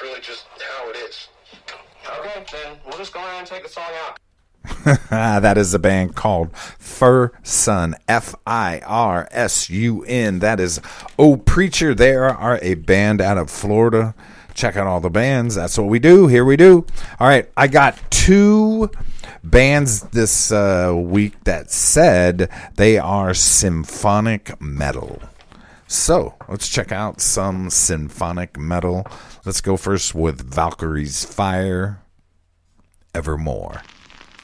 really just how it is. Okay, then we'll just go ahead and take the song out. That is a band called Firsun, Firsun. That is Oh Preacher. They are a band out of Florida. Check out all the bands. That's what we do. Here we do. All right, I got 2 bands this week that said they are symphonic metal. So let's check out some symphonic metal. Let's go first with Valkyrie's Fire, Evermore.